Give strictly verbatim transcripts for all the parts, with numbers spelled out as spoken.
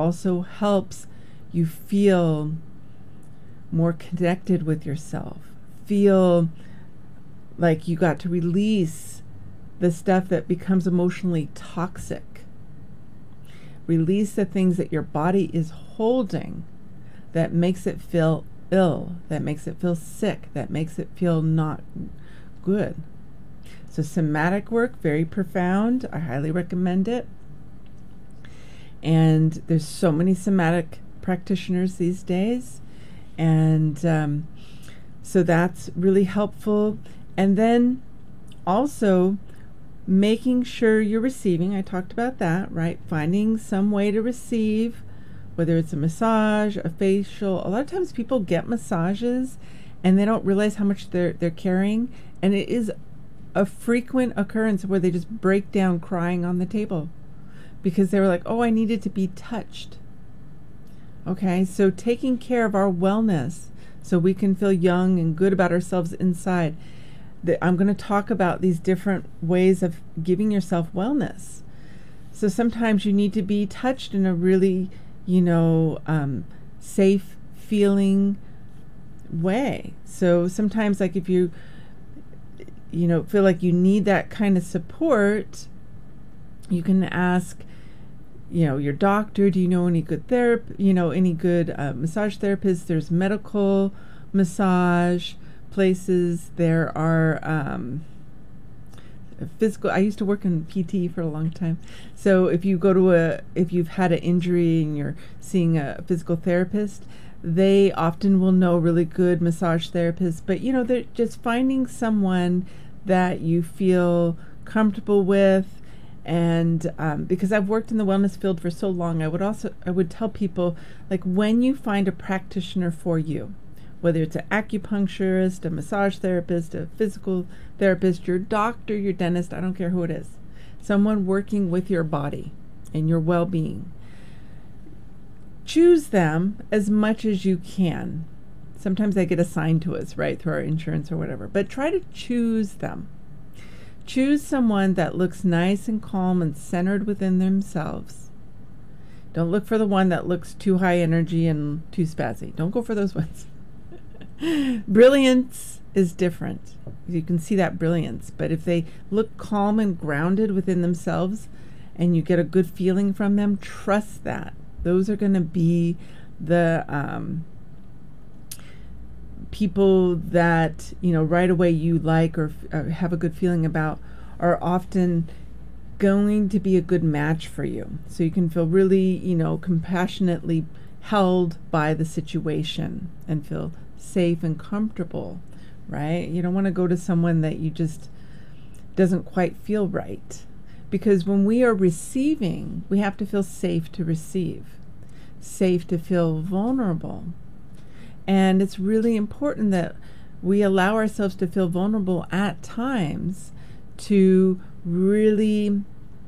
also helps you feel more connected with yourself, feel like you got to release the stuff that becomes emotionally toxic. Release the things that your body is holding that makes it feel ill, that makes it feel sick, that makes it feel not good. So somatic work, very profound. I highly recommend it. And there's so many somatic practitioners these days. And um, so that's really helpful. And then also making sure you're receiving. I talked about that, right? Finding some way to receive, whether it's a massage, a facial. A lot of times people get massages and they don't realize how much they're they're carrying. And it is a frequent occurrence where they just break down crying on the table because they were like, oh, I needed to be touched. Okay, so taking care of our wellness so we can feel young and good about ourselves inside. The, I'm going to talk about these different ways of giving yourself wellness. So sometimes you need to be touched in a really, you know, um, safe feeling way. So sometimes, like if you you know, feel like you need that kind of support, you can ask, you know, your doctor, do you know any good therapy, you know, any good uh, massage therapists? There's medical massage places. There are um, physical. I used to work in P T for a long time. So if you go to a, if you've had an injury and you're seeing a physical therapist, they often will know really good massage therapists. But, you know, they're just finding someone that you feel comfortable with. And um, because I've worked in the wellness field for so long, I would also, I would tell people, like, when you find a practitioner for you, whether it's an acupuncturist, a massage therapist, a physical therapist, your doctor, your dentist, I don't care who it is, someone working with your body and your well-being, choose them as much as you can. Sometimes they get assigned to us, right, through our insurance or whatever, but try to choose them. Choose someone that looks nice and calm and centered within themselves. Don't look for the one that looks too high energy and too spazzy. Don't go for those ones. Brilliance is different. You can see that brilliance, but if they look calm and grounded within themselves and you get a good feeling from them, trust that. Those are going to be the um, people that, you know, right away you like or, or have a good feeling about, are often going to be a good match for you. So you can feel really, you know, compassionately held by the situation and feel safe and comfortable, right? You don't want to go to someone that you just doesn't quite feel right. Because when we are receiving, we have to feel safe to receive, safe to feel vulnerable. And it's really important that we allow ourselves to feel vulnerable at times to really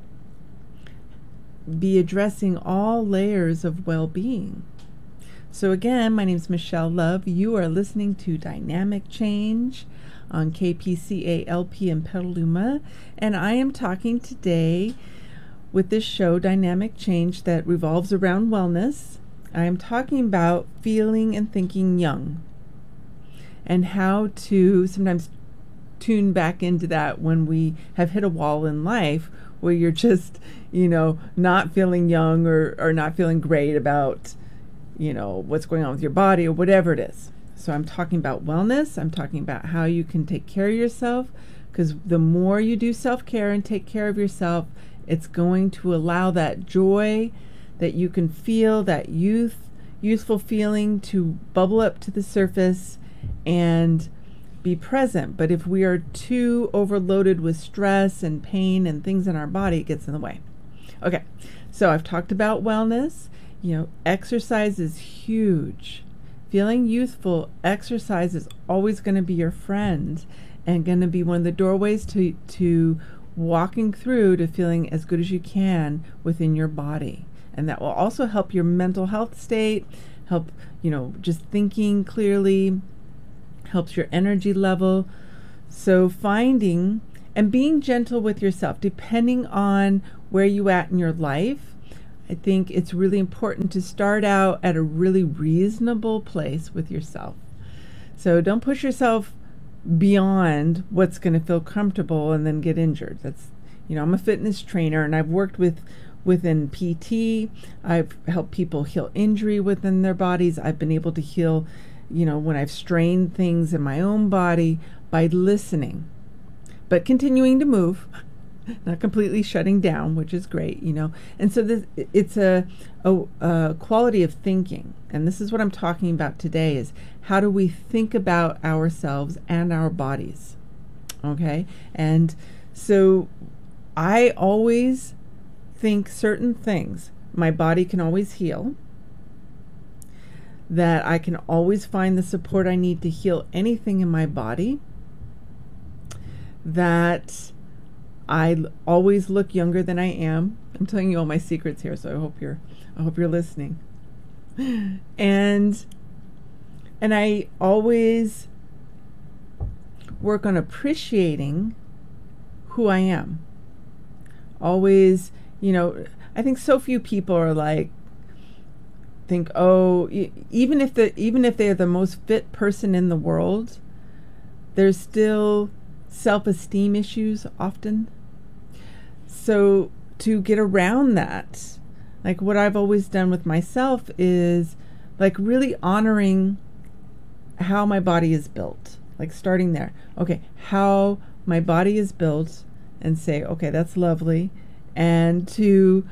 be addressing all layers of well-being. So again, my name is Michelle Love. You are listening to Dynamic Change on K P C A L P in Petaluma, and I am talking today with this show, Dynamic Change, that revolves around wellness. I am talking about feeling and thinking young and how to sometimes tune back into that when we have hit a wall in life where you're just, you know, not feeling young or, or not feeling great about, you know, what's going on with your body or whatever it is. So I'm talking about wellness. I'm talking about how you can take care of yourself, because the more you do self-care and take care of yourself, it's going to allow that joy that you can feel, that youth, youthful feeling to bubble up to the surface and be present. But if we are too overloaded with stress and pain and things in our body, it gets in the way. Okay, so I've talked about wellness. You know, exercise is huge. Feeling youthful, exercise is always going to be your friend and going to be one of the doorways to, to walking through to feeling as good as you can within your body. And that will also help your mental health state, help, you know, just thinking clearly, helps your energy level. So finding and being gentle with yourself, depending on where you at in your life. I think it's really important to start out at a really reasonable place with yourself. So don't push yourself beyond what's going to feel comfortable and then get injured. That's, you know, I'm a fitness trainer, and I've worked with within P T. I've helped people heal injury within their bodies. I've been able to heal, you know, when I've strained things in my own body by listening, but continuing to move, not completely shutting down, which is great, you know. And so this, it's a, a, a quality of thinking. And this is what I'm talking about today, is how do we think about ourselves and our bodies? Okay. And so I always think certain things. My body can always heal. That I can always find the support I need to heal anything in my body. That I always look younger than I am. I'm telling you all my secrets here, so I hope you're I hope you're listening. And and I always work on appreciating who I am. Always, you know, I think so few people are like think, oh, even if the even if they're the most fit person in the world, there's still self-esteem issues often. So to get around that, like what I've always done with myself is like really honoring how my body is built, like starting there. Okay, how my body is built, and say, okay, that's lovely. And to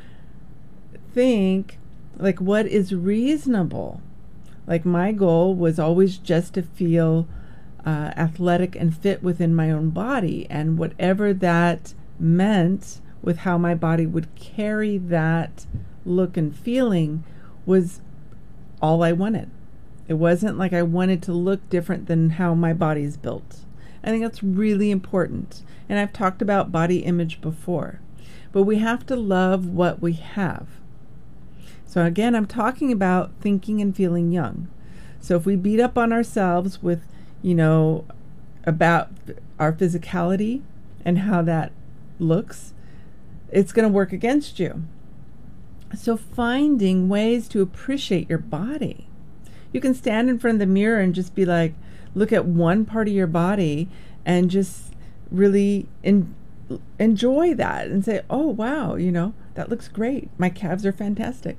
think like what is reasonable. Like my goal was always just to feel Uh, athletic and fit within my own body, and whatever that meant with how my body would carry that look and feeling was all I wanted. It wasn't like I wanted to look different than how my body is built. I think that's really important, and I've talked about body image before, but we have to love what we have. So again, I'm talking about thinking and feeling young. So if we beat up on ourselves with you know, about our physicality and how that looks, it's going to work against you. So finding ways to appreciate your body. You can stand in front of the mirror and just be like, look at one part of your body and just really in, enjoy that and say, oh, wow, you know, that looks great. My calves are fantastic.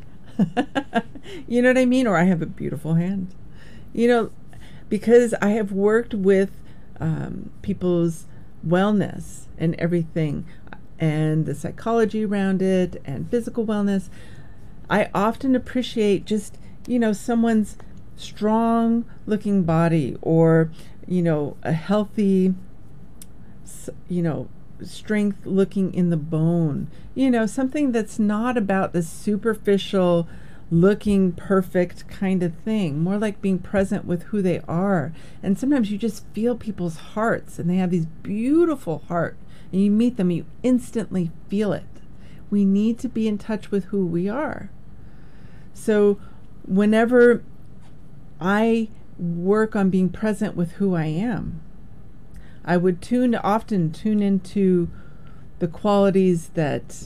You know what I mean? Or I have a beautiful hand. You know, because I have worked with um, people's wellness and everything, and the psychology around it, and physical wellness, I often appreciate just, you know, someone's strong looking body, or, you know, a healthy, you know, strength looking in the bone, you know, something that's not about the superficial looking perfect kind of thing, more like being present with who they are. And sometimes you just feel people's hearts, and they have these beautiful heart, and you meet them, you instantly feel it. We need to be in touch with who we are. So whenever I work on being present with who I am, I would tune often tune into the qualities that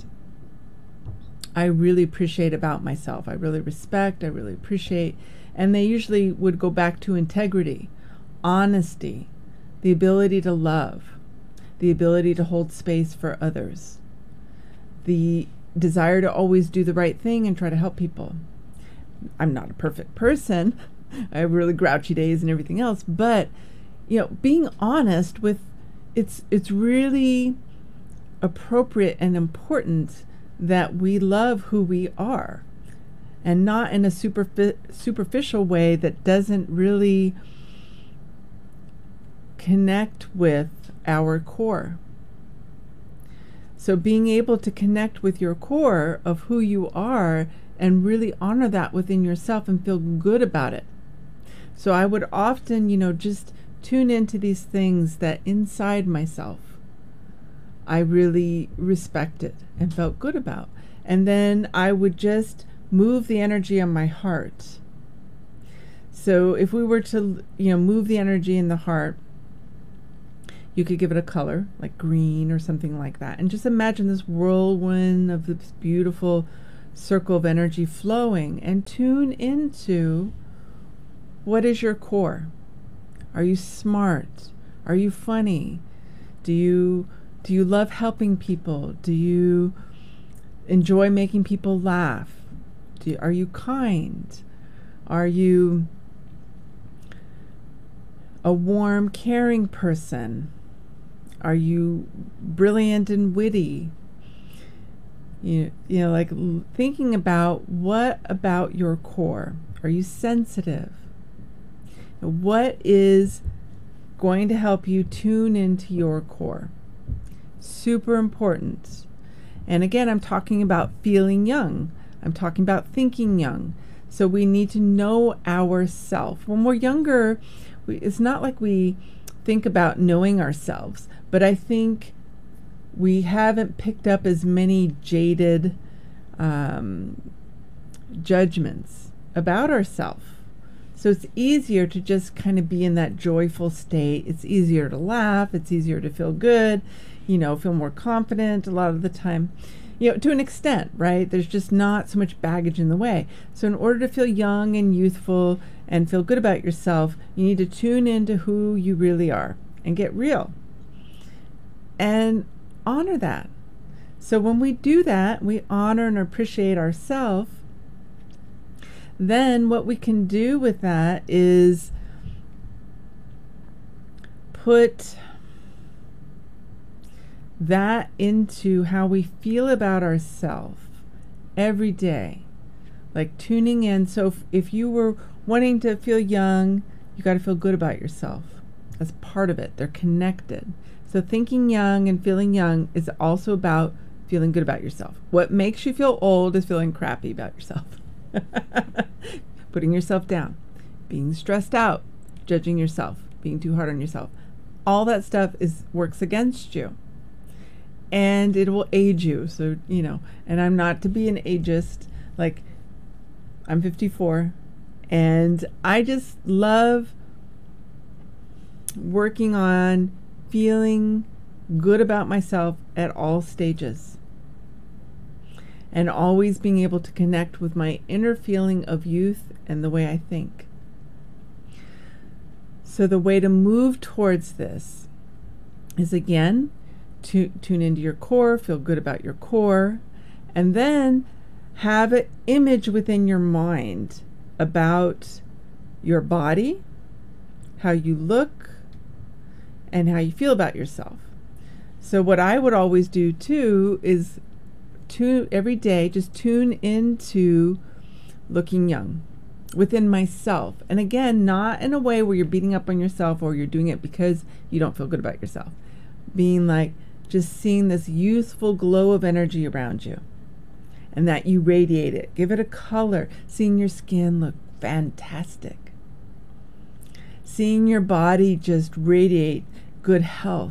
I really appreciate about myself. I really respect, I really appreciate. And they usually would go back to integrity, honesty, the ability to love, the ability to hold space for others, the desire to always do the right thing and try to help people. I'm not a perfect person. I have really grouchy days and everything else, but you know, being honest with it's it's really appropriate and important that we love who we are, and not in a superfi- superficial way that doesn't really connect with our core. So being able to connect with your core of who you are and really honor that within yourself and feel good about it. So I would often, you know, just tune into these things that inside myself I really respected and felt good about. And then I would just move the energy on my heart. So if we were to, you know, move the energy in the heart, you could give it a color, like green or something like that. And just imagine this whirlwind of this beautiful circle of energy flowing, and tune into what is your core. Are you smart? Are you funny? Do you do you love helping people? Do you enjoy making people laugh? Do you, are you kind? Are you a warm, caring person? Are you brilliant and witty? You, you know, like l- thinking about what about your core. Are you sensitive? What is going to help you tune into your core? Super important. And again, I'm talking about feeling young. I'm talking about thinking young. So we need to know ourselves. When we're younger, we, it's not like we think about knowing ourselves, but I think we haven't picked up as many jaded um, judgments about ourselves. So it's easier to just kind of be in that joyful state. It's easier to laugh. It's easier to feel good, you know, feel more confident a lot of the time, you know, to an extent, right? There's just not so much baggage in the way. So in order to feel young and youthful and feel good about yourself, you need to tune into who you really are and get real and honor that. So when we do that, we honor and appreciate ourselves. Then what we can do with that is put that into how we feel about ourselves every day, like tuning in. So if, if you were wanting to feel young, you got to feel good about yourself. That's part of it. They're connected. So thinking young and feeling young is also about feeling good about yourself. What makes you feel old is feeling crappy about yourself. Putting yourself down, being stressed out, judging yourself, being too hard on yourself. All that stuff is works against you. And it will age you. So, you know, and I'm not to be an ageist. Like, I'm fifty-four. And I just love working on feeling good about myself at all stages. And always being able to connect with my inner feeling of youth and the way I think. So the way to move towards this is, again, to tune into your core, feel good about your core, and then have an image within your mind about your body, how you look, and how you feel about yourself. So what I would always do too is tune every day, just tune into looking young within myself. And again, not in a way where you're beating up on yourself or you're doing it because you don't feel good about yourself. Being like, just seeing this youthful glow of energy around you and that you radiate it. Give it a color. Seeing your skin look fantastic. Seeing your body just radiate good health.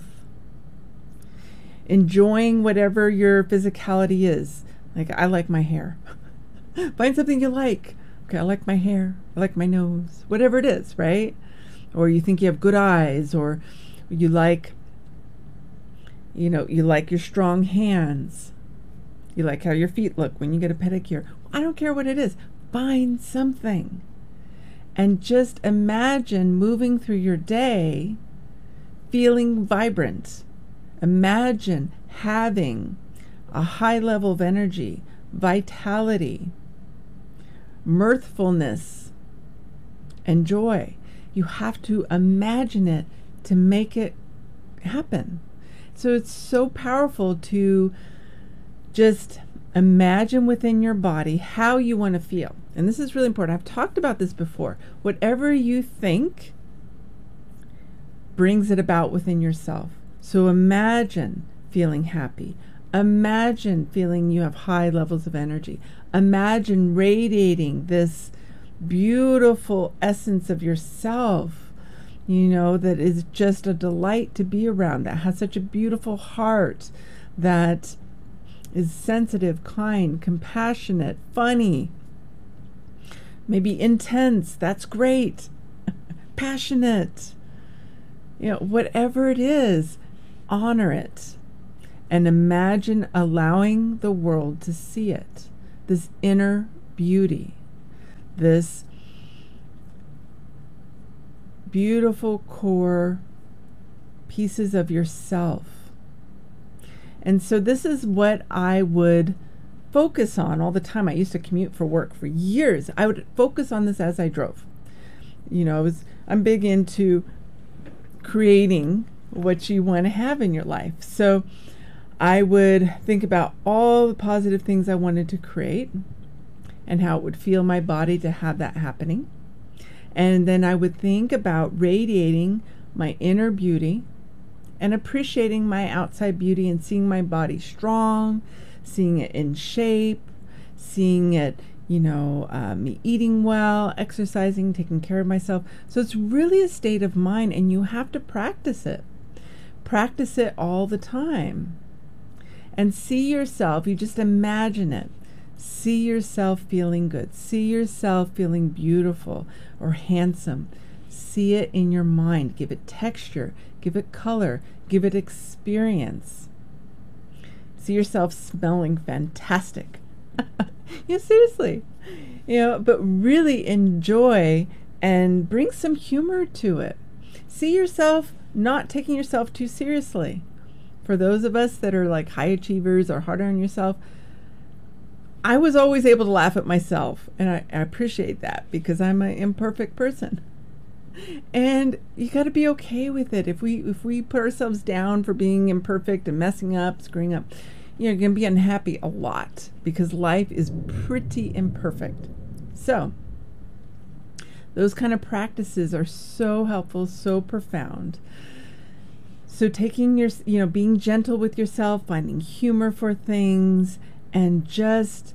Enjoying whatever your physicality is. Like, I like my hair. Find something you like. Okay, I like my hair. I like my nose. Whatever it is, right? Or you think you have good eyes, or you like, you know, you like your strong hands. You like how your feet look when you get a pedicure. I don't care what it is. Find something. And just imagine moving through your day feeling vibrant. Imagine having a high level of energy, vitality, mirthfulness, and joy. You have to imagine it to make it happen. So it's so powerful to just imagine within your body how you want to feel. And this is really important. I've talked about this before. Whatever you think brings it about within yourself. So imagine feeling happy. Imagine feeling you have high levels of energy. Imagine radiating this beautiful essence of yourself, you know, that is just a delight to be around, that has such a beautiful heart, that is sensitive, kind, compassionate, funny, maybe intense. That's great. Passionate. You know, whatever it is, honor it and imagine allowing the world to see it. this inner beauty, this beautiful core pieces of yourself. And so this is what I would focus on all the time. I used to commute for work for years. I would focus on this as I drove. You know, I was, I'm big into creating what you want to have in your life. So I would think about all the positive things I wanted to create and how it would feel my body to have that happening. And then I would think about radiating my inner beauty and appreciating my outside beauty and seeing my body strong, seeing it in shape, seeing it, you know, uh, me eating well, exercising, taking care of myself. So it's really a state of mind, and you have to practice it. Practice it all the time. And see yourself, you just imagine it. See yourself feeling good. See yourself feeling beautiful or handsome. See it in your mind. Give it texture. Give it color. Give it experience. See yourself smelling fantastic. Yeah, seriously. You know, but really enjoy and bring some humor to it. See yourself not taking yourself too seriously. For those of us that are like high achievers or harder on yourself, I was always able to laugh at myself, and I, I appreciate that because I'm an imperfect person. And you got to be okay with it. If we if we put ourselves down for being imperfect and messing up, screwing up, you're going to be unhappy a lot because life is pretty imperfect. So those kind of practices are so helpful, so profound. So taking your, you know, being gentle with yourself, finding humor for things, and just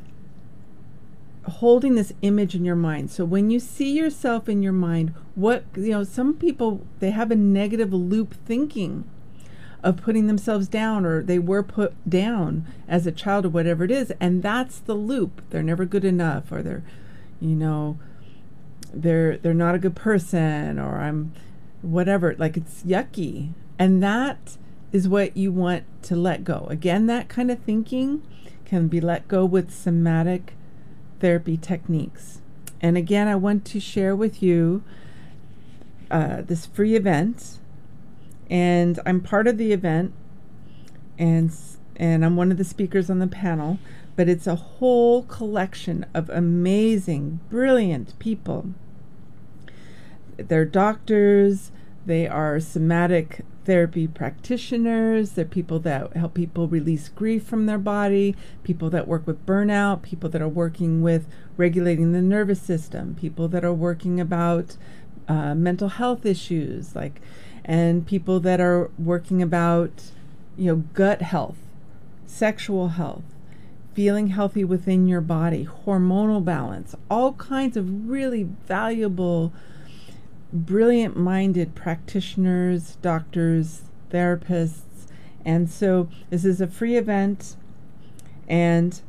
holding this image in your mind. So when you see yourself in your mind, what, you know, some people, they have a negative loop thinking of putting themselves down, or they were put down as a child or whatever it is. And that's the loop. They're never good enough, or they're, you know, they're, they're not a good person, or I'm whatever, like it's yucky. And that is what you want to let go. Again, that kind of thinking can be let go with somatic therapy techniques. And again, I want to share with you uh, this free event, and I'm part of the event, and and I'm one of the speakers on the panel, but it's a whole collection of amazing, brilliant people. They're doctors, they are somatic therapy practitioners, they're people that help people release grief from their body, people that work with burnout, people that are working with regulating the nervous system, people that are working about uh, mental health issues, like, and people that are working about, you know, gut health, sexual health, feeling healthy within your body, hormonal balance, all kinds of really valuable, brilliant-minded practitioners, doctors, therapists. And so this is a free event, and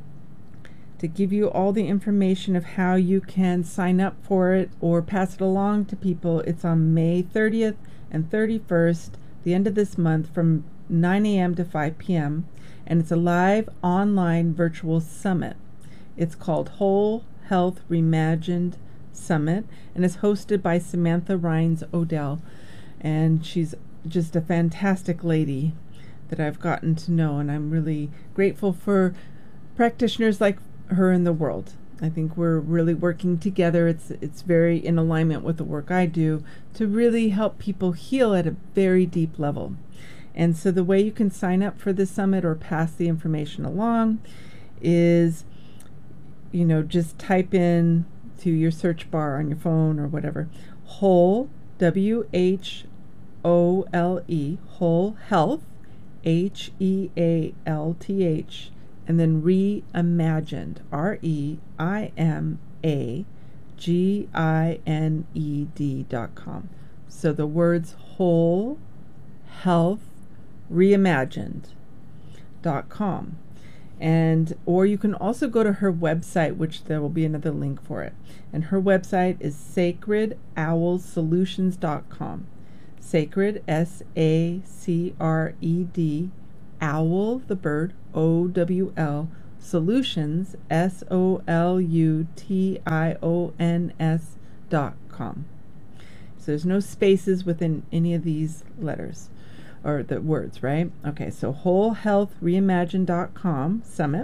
to give you all the information of how you can sign up for it or pass it along to people, it's on May thirtieth and thirty-first, the end of this month, from nine a.m. to five p.m. And it's a live online virtual summit. It's called Whole Health Reimagined Summit, and is hosted by Samantha Rhines Odell, and she's just a fantastic lady that I've gotten to know, and I'm really grateful for practitioners like her in the world. I think we're really working together. It's it's very in alignment with the work I do to really help people heal at a very deep level. And so the way you can sign up for this summit or pass the information along is, you know, just type in to your search bar on your phone or whatever, Whole, W H O L E, Whole Health, H E A L T H, and then Reimagined, R E I M A G I N E D dot com. So the words Whole Health Reimagined dot com. And or you can also go to her website, which there will be another link for it. And her website is sacred owl solutions dot com. Sacred, S A C R E D, owl, the bird, O W L, Solutions, S O L U T I O N S dot com. So there's no spaces within any of these letters or the words, right? Okay, so whole health reimagined dot com summit,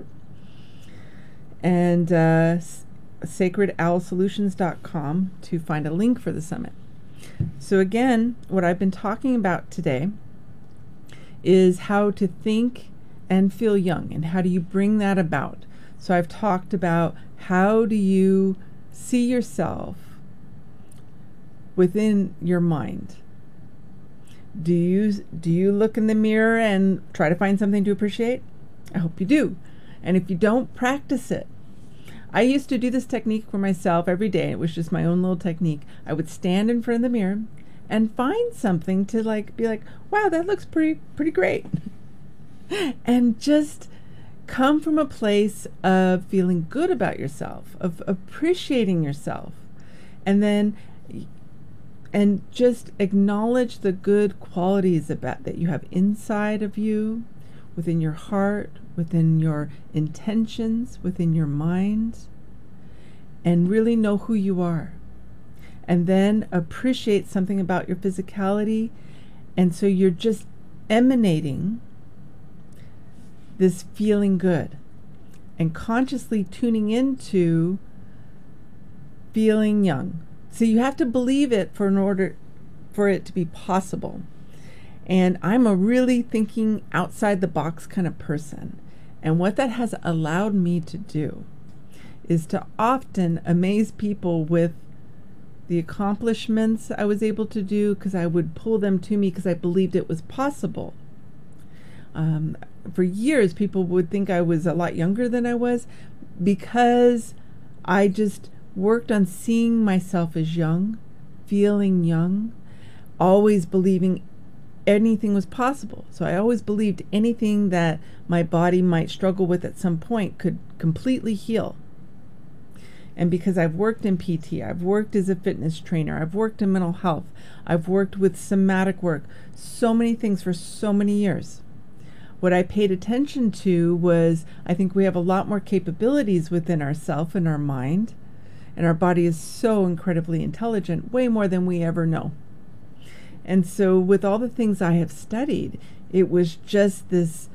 and uh, sacred owl solutions dot com to find a link for the summit. So again, what I've been talking about today is how to think and feel young, and how do you bring that about. So I've talked about how do you see yourself within your mind. Do you do you look in the mirror and try to find something to appreciate? I hope you do. And if you don't, practice it. I used to do this technique for myself every day. It was just my own little technique. I would stand in front of the mirror and find something to like be like, wow, that looks pretty pretty great. And just come from a place of feeling good about yourself, of appreciating yourself. And then and just acknowledge the good qualities about that you have inside of you, within your heart, within your intentions, within your mind, and really know who you are. And then appreciate something about your physicality. And so you're just emanating this feeling good and consciously tuning into feeling young. So you have to believe it for in order for it to be possible. And I'm a really thinking outside the box kind of person. And what that has allowed me to do is to often amaze people with the accomplishments I was able to do, because I would pull them to me because I believed it was possible. Um, for years, people would think I was a lot younger than I was because I just worked on seeing myself as young, feeling young, always believing anything was possible. So I always believed anything that my body might struggle with at some point could completely heal. And because I've worked in P T, I've worked as a fitness trainer, I've worked in mental health, I've worked with somatic work, so many things for so many years. What I paid attention to was, I think we have a lot more capabilities within ourself and our mind, and our body is so incredibly intelligent, way more than we ever know. And so with all the things I have studied, it was just this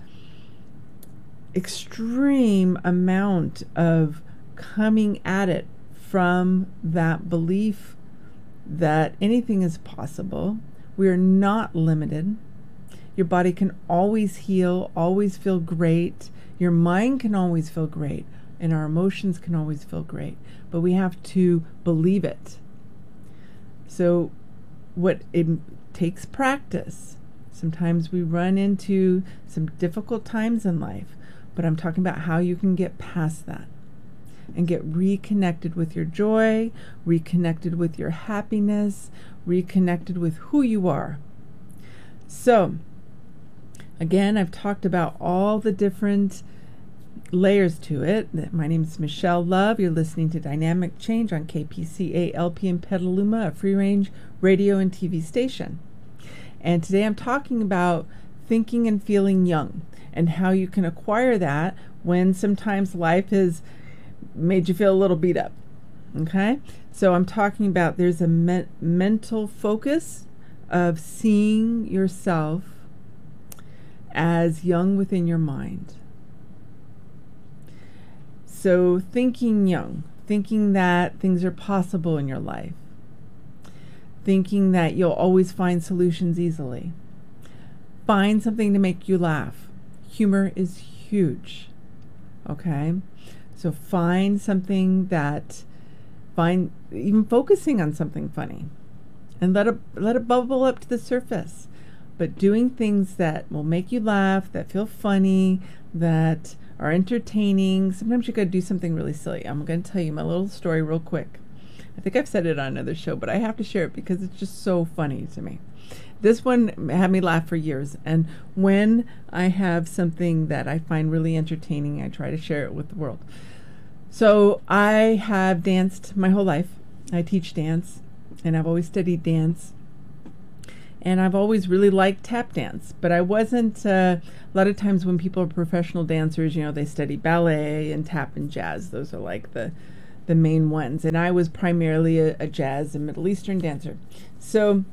extreme amount of coming at it from that belief that anything is possible. We are not limited. Your body can always heal, always feel great. Your mind can always feel great, and our emotions can always feel great. But we have to believe it. So what it takes practice. Sometimes we run into some difficult times in life, but I'm talking about how you can get past that and get reconnected with your joy, reconnected with your happiness, reconnected with who you are. So, again, I've talked about all the different layers to it. My name is Michelle Love. You're listening to Dynamic Change on K P C A L P in Petaluma, a free-range radio and T V station. And today I'm talking about thinking and feeling young and how you can acquire that when sometimes life has made you feel a little beat up. Okay? So I'm talking about there's a me- mental focus of seeing yourself as young within your mind. So thinking young, thinking that things are possible in your life, thinking that you'll always find solutions easily. Find something to make you laugh. Humor is huge. Okay? So find something that, find, even focusing on something funny, and let it, let it bubble up to the surface. But doing things that will make you laugh, that feel funny, that are entertaining. Sometimes you got to do something really silly. I'm going to tell you my little story real quick. I think I've said it on another show, but I have to share it because it's just so funny to me. This one had me laugh for years, and when I have something that I find really entertaining, I try to share it with the world. So I have danced my whole life. I teach dance, and I've always studied dance. And I've always really liked tap dance, but I wasn't, uh, a lot of times when people are professional dancers, you know, they study ballet and tap and jazz. Those are like the, the main ones. And I was primarily a, a jazz and Middle Eastern dancer. So,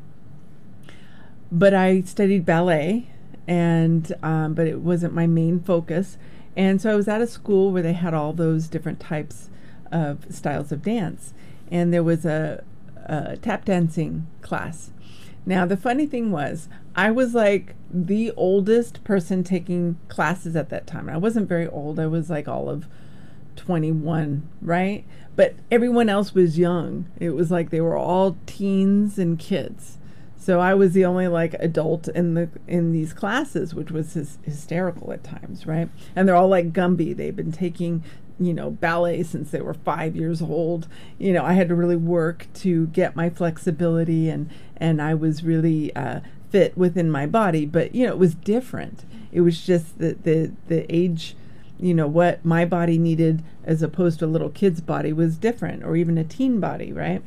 but I studied ballet, and, um, but it wasn't my main focus. And so I was at a school where they had all those different types of styles of dance. And there was a, a tap dancing class. Now, the funny thing was, I was like the oldest person taking classes at that time. I wasn't very old. I was like all of twenty-one, right? But everyone else was young. It was like they were all teens and kids. So I was the only like adult in the in these classes, which was hys- hysterical at times, right? And they're all like Gumby. They've been taking, you know, ballet since they were five years old. You know, I had to really work to get my flexibility, and, and I was really uh, fit within my body. But, you know, it was different. It was just the, the, the age, you know, what my body needed as opposed to a little kid's body was different, or even a teen body, right?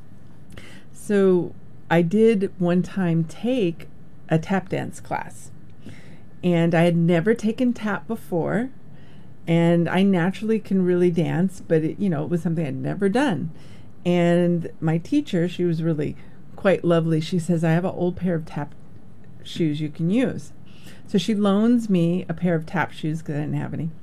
So I did one time take a tap dance class, and I had never taken tap before. And I naturally can really dance, but it, you know, it was something I'd never done. And my teacher, she was really quite lovely. She says, I have an old pair of tap shoes you can use. So she loans me a pair of tap shoes because I didn't have any.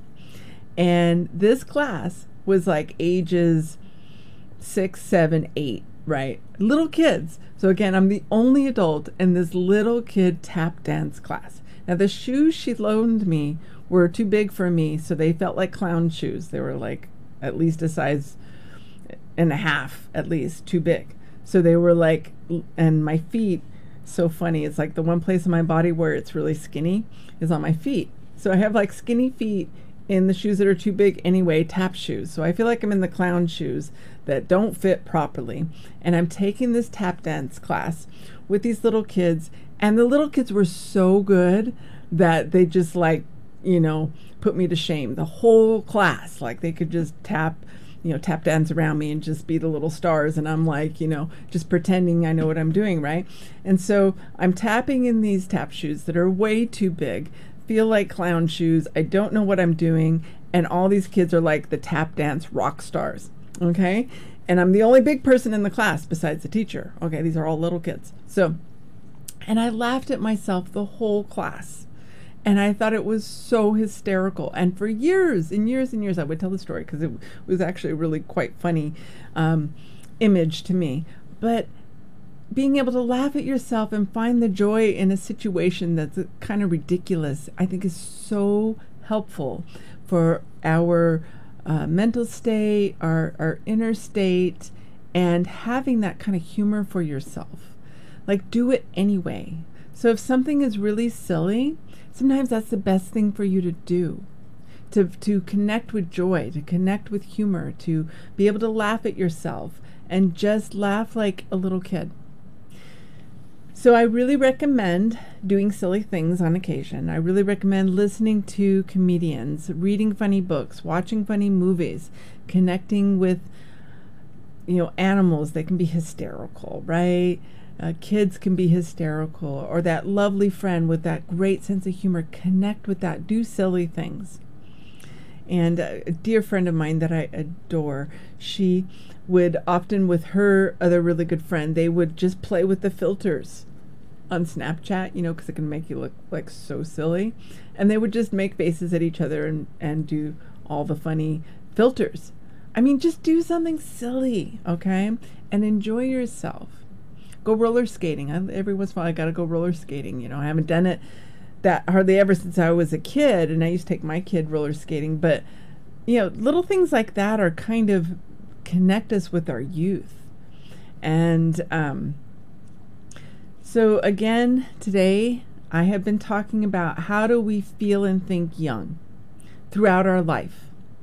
And this class was like ages six, seven, eight, right? Little kids. So again, I'm the only adult in this little kid tap dance class. Now the shoes she loaned me were too big for me, so they felt like clown shoes. They were like at least a size and a half, at least, too big. So they were like, and my feet, so funny, it's like the one place in my body where it's really skinny is on my feet. So I have like skinny feet in the shoes that are too big anyway, tap shoes. So I feel like I'm in the clown shoes that don't fit properly. And I'm taking this tap dance class with these little kids, and the little kids were so good that they just like, you know, put me to shame. The whole class, like they could just tap, you know, tap dance around me and just be the little stars. And I'm like, you know, just pretending I know what I'm doing, right? And so I'm tapping in these tap shoes that are way too big, feel like clown shoes. I don't know what I'm doing. And all these kids are like the tap dance rock stars, okay? And I'm the only big person in the class besides the teacher. Okay, these are all little kids. So, and I laughed at myself the whole class. And I thought it was so hysterical. And for years and years and years, I would tell the story because it was actually a really quite funny um, image to me. But being able to laugh at yourself and find the joy in a situation that's kind of ridiculous, I think is so helpful for our uh, mental state, our, our inner state, and having that kind of humor for yourself. Like, do it anyway. So if something is really silly, sometimes that's the best thing for you to do, to to connect with joy, to connect with humor, to be able to laugh at yourself and just laugh like a little kid. So I really recommend doing silly things on occasion. I really recommend listening to comedians, reading funny books, watching funny movies, connecting with, you know, animals. They can be hysterical, right? Uh, kids can be hysterical, or that lovely friend with that great sense of humor. Connect with that. Do silly things. And uh, a dear friend of mine that I adore, she would often, with her other really good friend, they would just play with the filters on Snapchat, you know, because it can make you look like so silly. And they would just make faces at each other and, and do all the funny filters. I mean, just do something silly, okay? And enjoy yourself. Go roller skating. I, every once in a while, I got to go roller skating. You know, I haven't done it that hardly ever since I was a kid, and I used to take my kid roller skating. But, you know, little things like that are kind of connect us with our youth. And um, so, again, today I have been talking about how do we feel and think young throughout our life.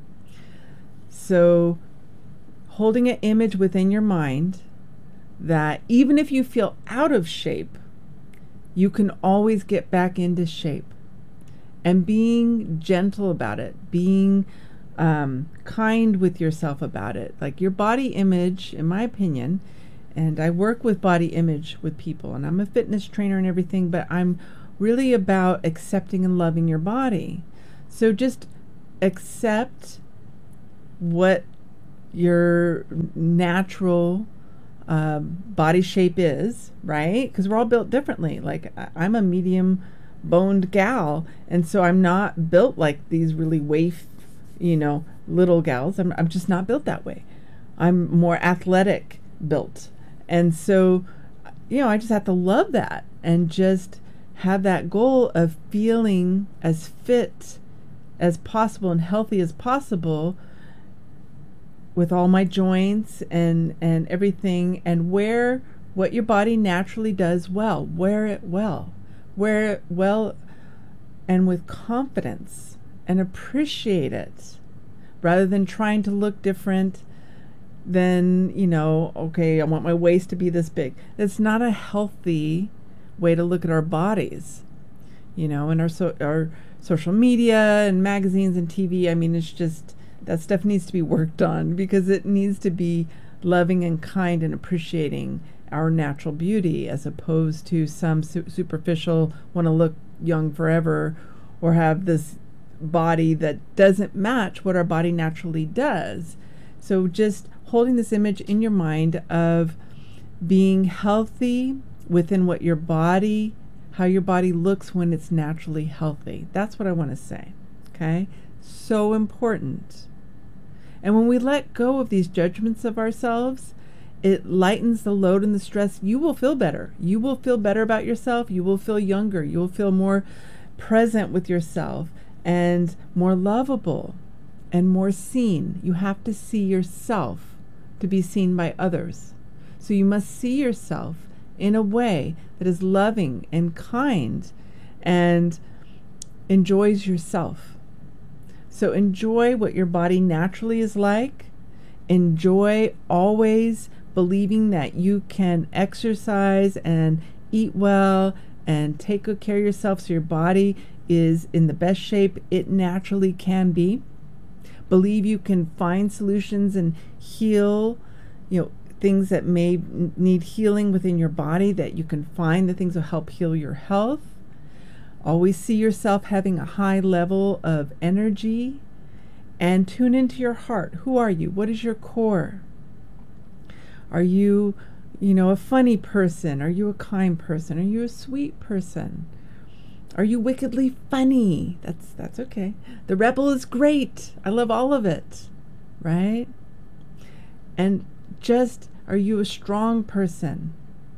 So, holding an image within your mind that even if you feel out of shape, you can always get back into shape. And being gentle about it, being um, kind with yourself about it. Like, your body image, in my opinion, And I work with body image with people, and I'm a fitness trainer and everything, but I'm really about accepting and loving your body. So just accept what your natural uh, body shape is, right? Because we're all built differently. Like, I'm a medium boned gal, and so I'm not built like these really waif, you know, little gals. I'm, I'm just not built that way. I'm more athletic built. And so, you know, I just have to love that and just have that goal of feeling as fit as possible and healthy as possible with all my joints and, and everything, and wear what your body naturally does well. Wear it well. Wear it well and with confidence, and appreciate it rather than trying to look different than, you know, okay, I want my waist to be this big. That's not a healthy way to look at our bodies, you know, and our so, our social media and magazines and T V. I mean, it's just, that stuff needs to be worked on, because it needs to be loving and kind and appreciating our natural beauty, as opposed to some su- superficial want to look young forever or have this body that doesn't match what our body naturally does. So just holding this image in your mind of being healthy within what your body, how your body looks when it's naturally healthy. That's what I want to say. Okay? So important. And when we let go of these judgments of ourselves, it lightens the load and the stress. You will feel better. You will feel better about yourself. You will feel younger. You will feel more present with yourself and more lovable and more seen. You have to see yourself to be seen by others. So you must see yourself in a way that is loving and kind and enjoys yourself. So enjoy what your body naturally is like. Enjoy always believing that you can exercise and eat well and take good care of yourself so your body is in the best shape it naturally can be. Believe you can find solutions and heal, you know, things that may need healing within your body, that you can find the things that will help heal your health. Always see yourself having a high level of energy, and tune into your heart. Who are you? What is your core? Are you, you know, a funny person? Are you a kind person? Are you a sweet person? Are you wickedly funny? That's that's okay. The rebel is great. I love all of it, right? And just, are you a strong person?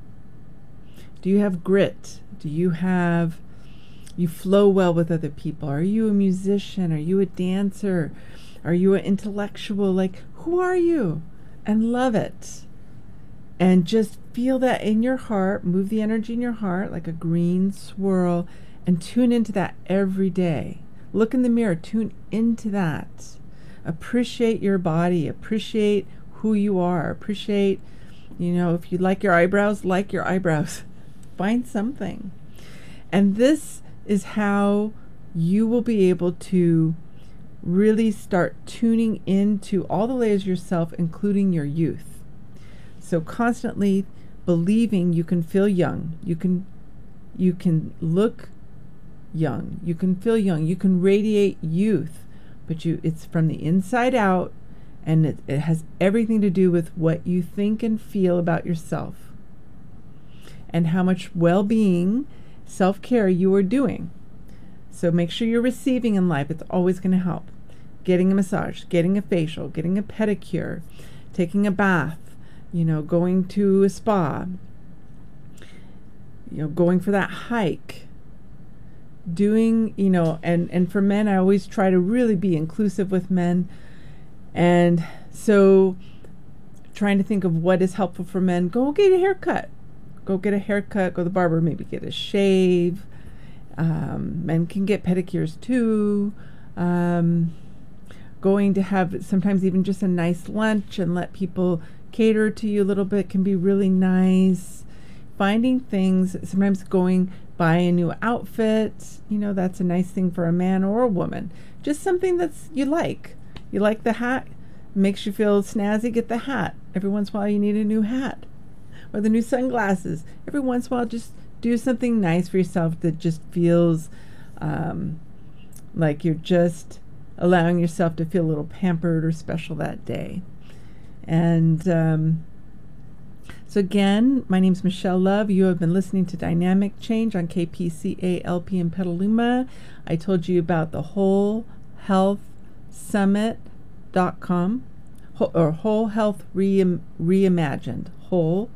Do you have grit? Do you have, you flow well with other people? Are you a musician? Are you a dancer? Are you an intellectual? Like, who are you? And love it. And just feel that in your heart. Move the energy in your heart like a green swirl, and tune into that every day. Look in the mirror, tune into that. Appreciate your body, appreciate who you are, appreciate, you know, if you like your eyebrows, like your eyebrows. Find something. And this is how you will be able to really start tuning into all the layers of yourself, including your youth. So constantly believing you can feel young, you can you can look young, you can feel young, you can radiate youth, but you it's from the inside out, and it, it has everything to do with what you think and feel about yourself and how much well-being, self-care you are doing. So make sure you're receiving in life. It's always going to help. Getting a massage, getting a facial, getting a pedicure, taking a bath, you know, going to a spa, you know, going for that hike, doing, you know, and, and for men, I always try to really be inclusive with men. And so trying to think of what is helpful for men. Go get a haircut. Go get a haircut, go to the barber, maybe get a shave. Um, men can get pedicures too. Um, going to have sometimes even just a nice lunch and let people cater to you a little bit can be really nice. Finding things, sometimes going buy a new outfit, you know, that's a nice thing for a man or a woman. Just something that's you like. You like the hat, makes you feel snazzy, get the hat. Every once in a while you need a new hat. or the new sunglasses. Every once in a while, just do something nice for yourself that just feels um, like you're just allowing yourself to feel a little pampered or special that day. And um, so again, my name's Michelle Love. You have been listening to Dynamic Change on K P C A L P in Petaluma. I told you about the Whole Health Summit dot com or Whole Health Reim- Reimagined. Whole,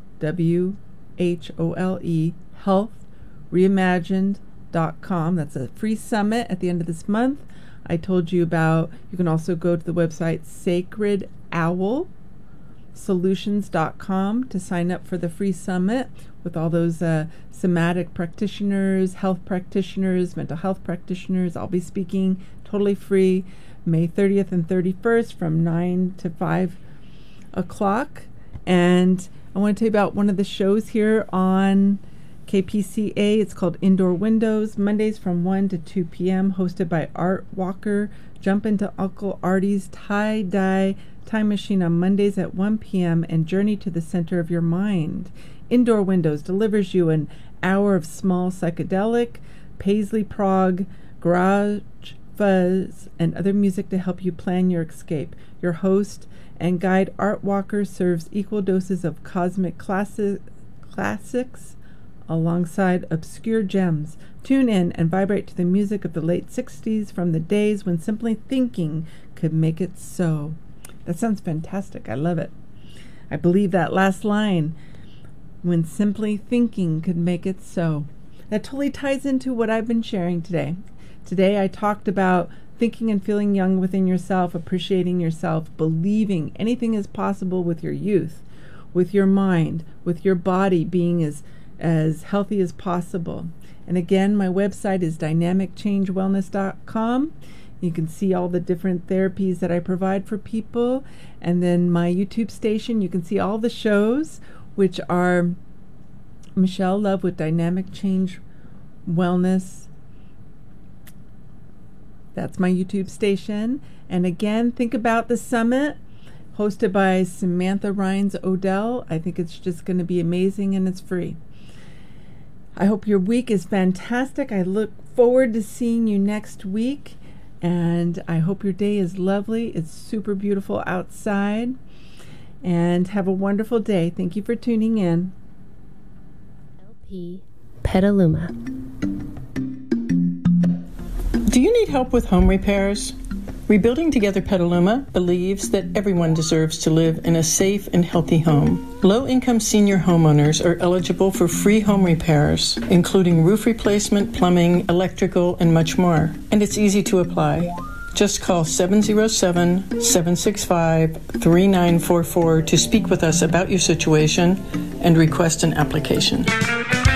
W H O L E, Health Reimagined dot com. That's a free summit at the end of this month. I told you about, you can also go to the website Sacred Owl Solutions dot com to sign up for the free summit with all those uh, somatic practitioners, health practitioners, mental health practitioners. I'll be speaking totally free May thirtieth and thirty-first from nine to five o'clock. And I want to tell you about one of the shows here on K P C A. It's called Indoor Windows, Mondays from one to two p.m., hosted by Art Walker. Jump into Uncle Artie's tie-dye time machine on Mondays at one p.m. and journey to the center of your mind. Indoor Windows delivers you an hour of small psychedelic, paisley prog, garage fuzz, and other music to help you plan your escape. Your host and guide, Art Walker, serves equal doses of cosmic classi- classics alongside obscure gems. Tune in and vibrate to the music of the late sixties from the days when simply thinking could make it so. That sounds fantastic. I love it. I believe that last line, when simply thinking could make it so. That totally ties into what I've been sharing today. Today I talked about thinking and feeling young within yourself, appreciating yourself, believing anything is possible with your youth, with your mind, with your body being as, as healthy as possible. And again, my website is dynamic change wellness dot com. You can see all the different therapies that I provide for people. And then my YouTube station, you can see all the shows, which are Michelle Love with Dynamic Change Wellness. That's my YouTube station. And again, think about the summit hosted by Samantha Rhines Odell. I think it's just going to be amazing, and it's free. I hope your week is fantastic. I look forward to seeing you next week. And I hope your day is lovely. It's super beautiful outside. And have a wonderful day. Thank you for tuning in. L P Petaluma. Do you need help with home repairs? Rebuilding Together Petaluma believes that everyone deserves to live in a safe and healthy home. Low-income senior homeowners are eligible for free home repairs, including roof replacement, plumbing, electrical, and much more. And it's easy to apply. Just call seven oh seven, seven six five, three nine four four to speak with us about your situation and request an application.